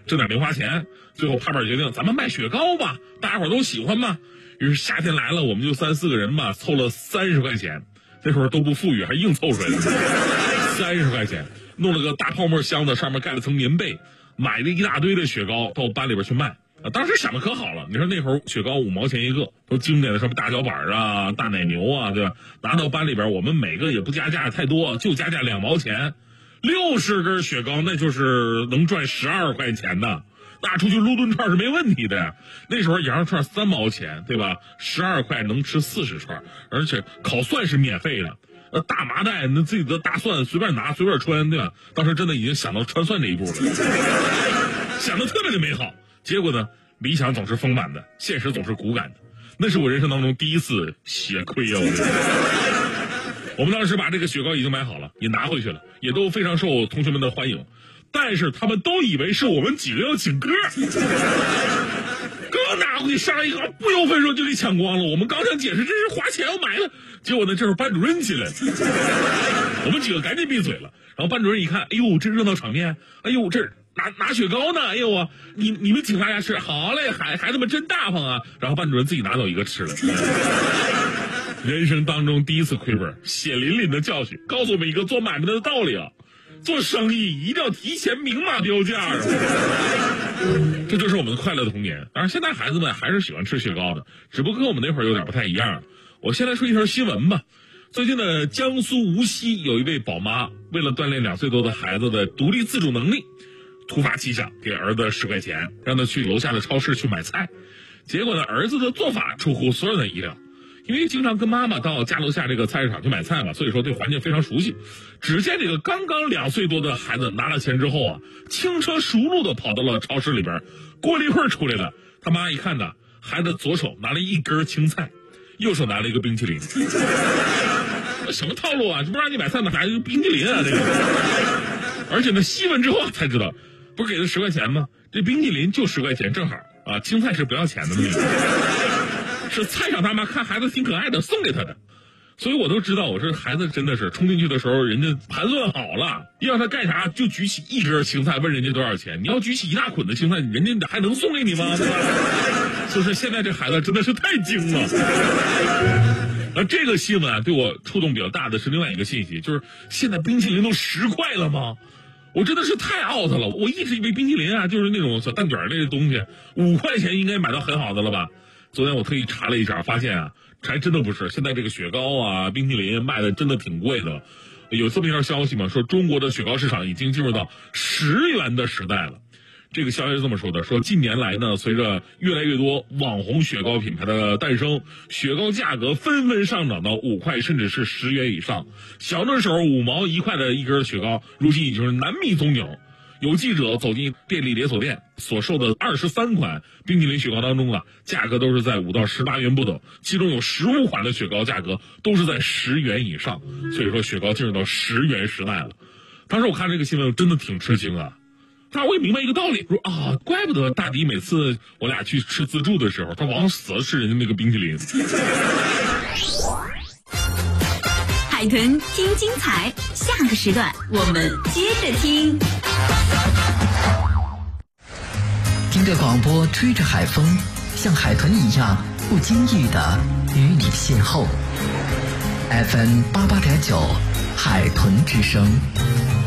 挣点零花钱。最后拍板决定，咱们卖雪糕吧，大家伙都喜欢嘛。于是夏天来了，我们就3、4个人吧，凑了30块钱。那时候都不富裕，还硬凑出来的30块钱，弄了个大泡沫箱子，上面盖了层棉被，买了一大堆的雪糕到班里边去卖。当时想的可好了，你说那会儿雪糕5毛钱一个，都经典的什么大脚板啊、大奶牛啊，对吧？拿到班里边，我们每个也不加价太多，就加价2毛钱，60根雪糕，那就是能赚12块钱的。拿出去撸顿串是没问题的呀。那时候羊肉串3毛钱，对吧？12块能吃40串，而且烤蒜是免费的。大麻袋，那自己的大蒜随便拿随便穿，对吧？当时真的已经想到穿蒜这一步了，想的特别的美好。结果呢，理想总是丰满的，现实总是骨感的。那是我人生当中第一次血亏啊！我们当时把这个雪糕已经买好了，也拿回去了，也都非常受同学们的欢迎。但是他们都以为是我们几个要请客，刚拿回去上一个不由分说就给抢光了。我们刚想解释这是花钱要买的，结果呢这时候班主任进来了，我们几个赶紧闭嘴了。然后班主任一看，哎呦这热闹场面，哎呦这拿雪糕呢，哎呦啊你们请大家吃，好嘞，孩子们真大方啊。然后班主任自己拿走一个吃了。人生当中第一次亏本，血淋淋的教训，告诉我们一个做买卖的道理啊。做生意一定要提前明码标价啊！这就是我们快乐的童年。当然，现在孩子们还是喜欢吃雪糕的，只不过跟我们那会儿有点不太一样。我先来说一条新闻吧。最近呢，江苏无锡有一位宝妈，为了锻炼2岁多的孩子的独立自主能力，突发奇想，给儿子10块钱，让他去楼下的超市去买菜。结果呢，儿子的做法出乎所有人的意料。因为经常跟妈妈到家楼下这个菜市场去买菜嘛，所以说对环境非常熟悉。只见这个刚刚2岁多的孩子拿了钱之后啊，轻车熟路的跑到了超市里边，过了一会儿出来了。他妈一看呢，孩子左手拿了一根青菜，右手拿了一个冰淇淋。什么套路啊？这不让你买菜呢，还是冰淇淋啊？这个，而且呢，细问之后才知道，不是给他10块钱吗？这冰淇淋就10块钱，正好啊，青菜是不要钱的那个。是菜场大妈看孩子挺可爱的送给他的，所以我都知道，我这孩子真的是冲进去的时候，人家盘算好了，要他干啥就举起一根青菜，问人家多少钱。你要举起一大捆的青菜，人家还能送给你吗？对吧？就是现在这孩子真的是太精了。而这个新闻啊，对我触动比较大的是另外一个信息，就是现在冰淇淋都10块了吗？我真的是太 out 了。我一直以为冰淇淋啊就是那种小蛋卷类的东西，5块钱应该买到很好的了吧。昨天我特意查了一下，发现啊，还真的不是。现在这个雪糕啊、冰淇淋卖的真的挺贵的。有这么一条消息嘛，说中国的雪糕市场已经进入到10元的时代了。这个消息是这么说的，说近年来呢，随着越来越多网红雪糕品牌的诞生，雪糕价格纷纷上涨到5块甚至是10元以上。小的时候5毛1块的一根雪糕，如今已经是难觅踪影。有记者走进便利连锁店，所售的23款冰淇淋雪糕当中啊，价格都是在5到18元不等，其中有15款的雪糕价格都是在10元以上。所以说雪糕进入到10元时代了。当时我看这个新闻真的挺吃惊啊。但我也明白一个道理，说啊，怪不得大迪每次我俩去吃自助的时候，他往死了吃人家那个冰淇淋。 海豚听精彩，下个时段我们接着听。 听着广播，吹着海风，像海豚一样不经意的与你邂逅。FM88.9，海豚之声。